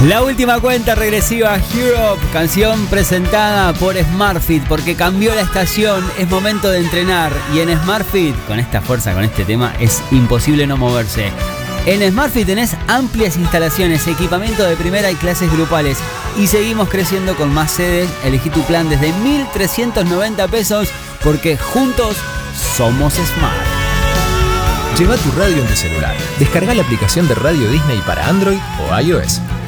La última cuenta regresiva, Europe, canción presentada por SmartFit, porque cambió la estación, es momento de entrenar. Y en SmartFit, con esta fuerza, con este tema, es imposible no moverse. En SmartFit tenés amplias instalaciones, equipamiento de primera y clases grupales. Y seguimos creciendo con más sedes. Elegí tu plan desde 1.390 pesos, porque juntos somos Smart. Lleva tu radio en tu celular. Descarga la aplicación de Radio Disney para Android o iOS.